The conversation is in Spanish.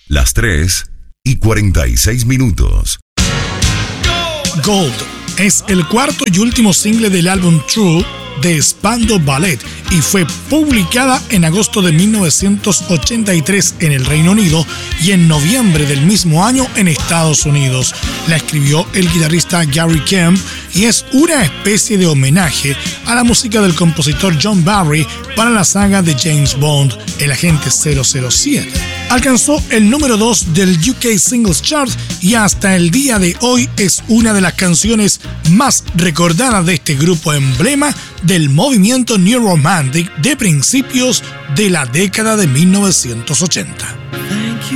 las 3:46. Gold es el cuarto y último single del álbum True de Spandau Ballet y fue publicada en agosto de 1983 en el Reino Unido y en noviembre del mismo año en Estados Unidos. La escribió el guitarrista Gary Kemp y es una especie de homenaje a la música del compositor John Barry para la saga de James Bond, El Agente 007. Alcanzó el número 2 del UK Singles Chart y hasta el día de hoy es una de las canciones más recordadas de este grupo emblema del movimiento New Romantic de principios de la década de 1980.